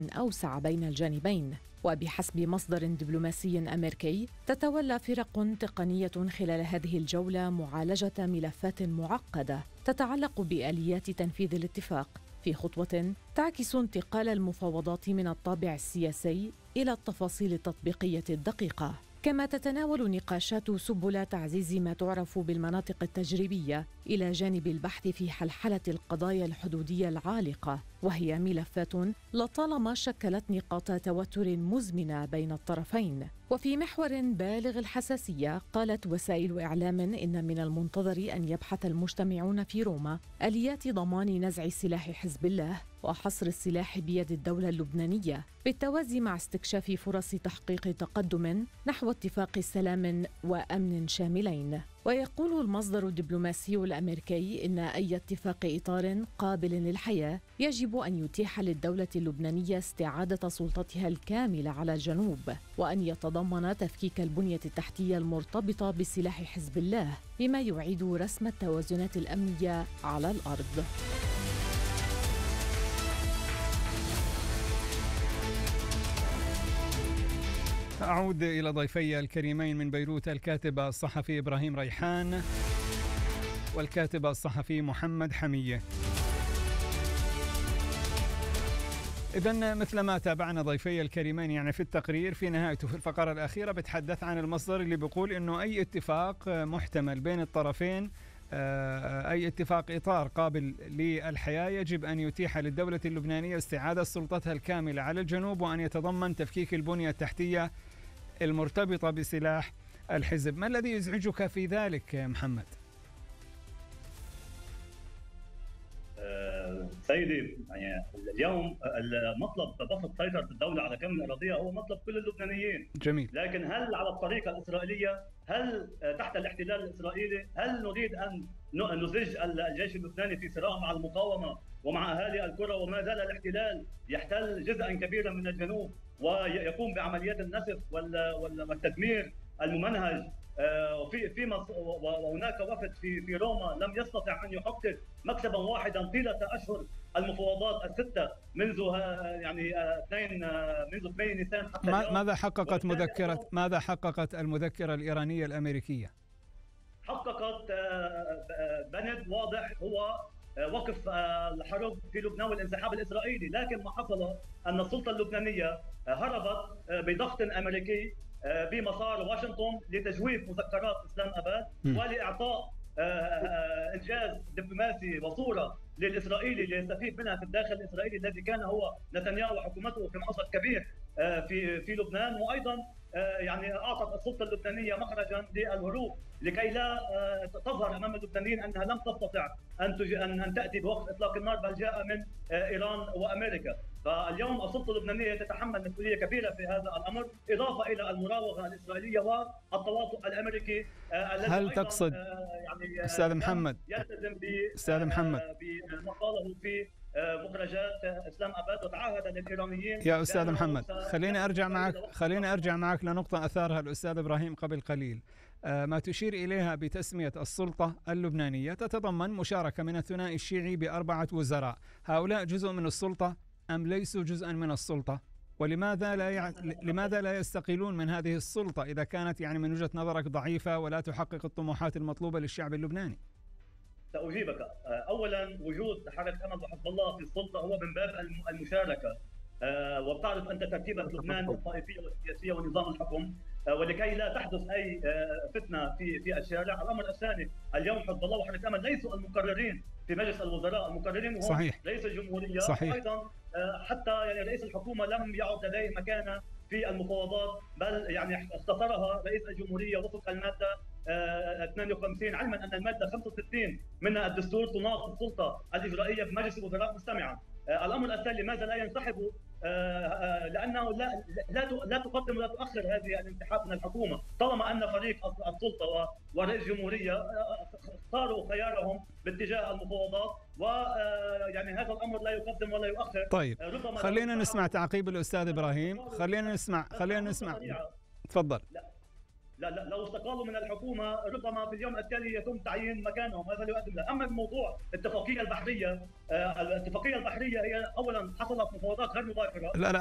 أوسع بين الجانبين. وبحسب مصدر دبلوماسي أمريكي، تتولى فرق تقنية خلال هذه الجولة معالجة ملفات معقدة تتعلق بآليات تنفيذ الاتفاق، في خطوة تعكس انتقال المفاوضات من الطابع السياسي إلى التفاصيل التطبيقية الدقيقة. كما تتناول نقاشات سبل تعزيز ما تعرف بالمناطق التجريبية إلى جانب البحث في حلحلة القضايا الحدودية العالقة، وهي ملفات لطالما شكلت نقاط توتر مزمنة بين الطرفين. وفي محور بالغ الحساسية، قالت وسائل إعلام إن من المنتظر أن يبحث المجتمعون في روما آليات ضمان نزع سلاح حزب الله وحصر السلاح بيد الدولة اللبنانية، بالتوازي مع استكشاف فرص تحقيق تقدم نحو اتفاق سلام وأمن شاملين. ويقول المصدر الدبلوماسي الأمريكي إن أي اتفاق إطار قابل للحياة يجب أن يتيح للدولة اللبنانية استعادة سلطتها الكاملة على الجنوب، وأن يتضمن تفكيك البنية التحتية المرتبطة بسلاح حزب الله، بما يعيد رسم التوازنات الأمنية على الأرض. أعود إلى ضيفي الكريمين من بيروت، الكاتب الصحفي إبراهيم ريحان والكاتب الصحفي محمد حمية. إذن مثل ما تابعنا ضيفي الكريمين يعني في التقرير في نهايته في الفقرة الأخيرة بتحدث عن المصدر اللي بيقول إنه أي اتفاق محتمل بين الطرفين، أي اتفاق إطار قابل للحياة يجب أن يتيح للدولة اللبنانية استعادة سلطتها الكاملة على الجنوب، وأن يتضمن تفكيك البنية التحتية المرتبطة بسلاح الحزب. ما الذي يزعجك في ذلك محمد؟ سيدي، يعني اليوم المطلب بسط سيطرة الدولة على كامل الأراضية هو مطلب كل اللبنانيين. جميل. لكن هل على الطريقة الإسرائيلية؟ هل تحت الاحتلال الإسرائيلي؟ هل نريد أن نزج الجيش اللبناني في صراع مع المقاومة ومع أهالي القرى، وما زال الاحتلال يحتل جزءا كبيرا من الجنوب ويقوم بعمليات النسف والتدمير الممنهج وهناك وفد في روما لم يستطع ان يحقق مكسبا واحدا طيله اشهر المفاوضات السته منذ 2 نيسان حتى اليوم. ماذا حققت المذكره الايرانيه الامريكيه؟ حققت بند واضح هو وقف الحرب في لبنان والانسحاب الاسرائيلي، لكن ما حصل ان السلطه اللبنانيه هربت بضغط امريكي بمسار واشنطن لتجويف مذكرات اسلام اباد ولاعطاء انجاز دبلوماسي وصوره للاسرائيلي ليستفيد منها في الداخل الاسرائيلي الذي كان هو نتنياهو وحكومته في مأزق كبير في لبنان، وايضا يعني اعطت السلطه اللبنانيه مخرجا للهروب لكي لا تظهر امام اللبنانيين انها لم تستطع ان تاتي بوقف اطلاق النار، بل جاء من ايران وامريكا. فاليوم السلطه اللبنانيه تتحمل مسؤوليه كبيره في هذا الامر، اضافه الى المراوغه الاسرائيليه والتواطؤ الامريكي الذي هل تقصد يعني استاذ محمد بما قاله في مخرجات اسلام اباد وتعهد للايرانيين؟ يا استاذ محمد، خليني ارجع معك لنقطه اثارها الاستاذ ابراهيم قبل قليل. ما تشير اليها بتسميه السلطه اللبنانيه تتضمن مشاركه من الثنائي الشيعي ب4 وزراء، هؤلاء جزء من السلطه ام ليسوا جزءا من السلطه؟ ولماذا لماذا لا يستقيلون من هذه السلطه اذا كانت يعني من وجهه نظرك ضعيفه ولا تحقق الطموحات المطلوبه للشعب اللبناني؟ سأجيبك. أولا، وجود حركة أمل وحزب الله في السلطة هو من باب المشاركة، وبتعرف أنت تركيبة لبنان الطائفية والسياسية ونظام الحكم، ولكي لا تحدث أي فتنة في الشارع. الأمر الثاني، اليوم حزب الله وحركة أمل ليسوا المقررين في مجلس الوزراء، المقررين هم صحيح. رئيس الجمهورية. صحيح. أيضا حتى يعني رئيس الحكومة لم يعد لديه مكانة في المفاوضات، بل يعني اختصرها رئيس الجمهورية وفق المادة 52، علما أن المادة 65 من الدستور تناط السلطة الإجرائية في مجلس الوزراء مستمعا. الأمر الثاني، لماذا لا ينسحبوا؟ لأنه لا تقدم ولا تؤخر هذه الانسحاب من الحكومة، طالما أن فريق السلطة ورئيس الجمهورية اختاروا خيارهم باتجاه المفاوضات، ويعني هذا الأمر لا يقدم ولا يؤخر. طيب، خلينا نسمع تعقيب الأستاذ إبراهيم. خلينا نسمع تفضل. لا لو استقالوا من الحكومه ربما في اليوم التالي يتم تعيين مكانهم، هذا لا يؤدي. اما الموضوع الاتفاقيه البحريه، الاتفاقيه البحريه هي اولا حصلت مفاوضات غير مباشره. لا